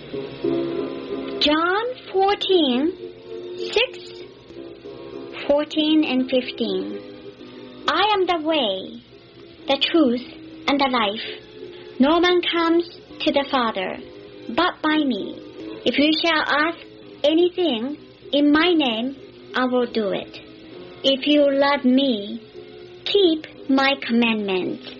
John 14:6, 14 and 15. I am the way, the truth, and the life. No man comes to the Father but by me. If you shall ask anything in my name, I will do it. If you love me, keep my commandments.